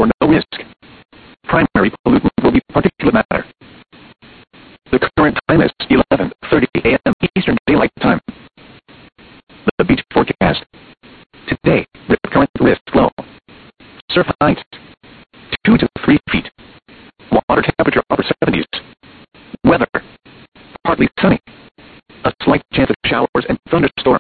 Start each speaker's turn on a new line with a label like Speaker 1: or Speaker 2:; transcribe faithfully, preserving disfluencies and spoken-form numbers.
Speaker 1: or no risk. Primary pollutant will be particulate matter. The current time is eleven thirty a m Eastern Daylight Time. The beach forecast. Today, the current risk low. Surf height, two to three feet. Water temperature upper seventies. Weather, partly sunny. A slight chance of showers and thunderstorms.